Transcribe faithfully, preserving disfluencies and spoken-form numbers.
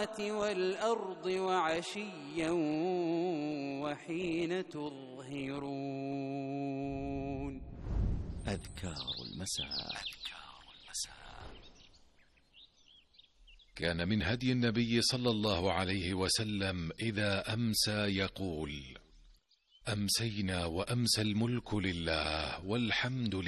والأرض وعشيا وحين تظهرون. أذكار المساء. كان من هدي النبي صلى الله عليه وسلم إذا أمسى يقول: أمسينا وأمسى الملك لله والحمد لله.